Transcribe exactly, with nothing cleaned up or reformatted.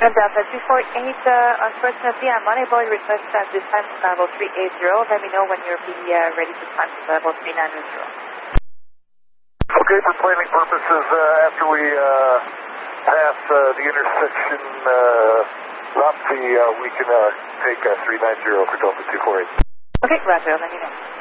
Delta two four eight, uh, unfortunately I'm unable to request at this time to level three eight zero. Let me know when you'll be uh, ready to climb to level three nine zero. Okay, for planning purposes, uh, after we uh, pass uh, the intersection, uh, Rompsey, uh, we can uh, take uh, three nine zero for Delta two four eight. Okay, Roger, let me know.